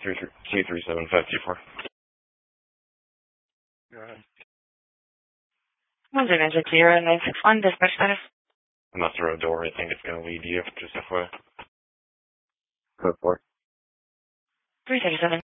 237-524. Go ahead. 10961, dispatch status. I'm not through a door. I think it's going to lead you. Just FYI. Code 4. 337.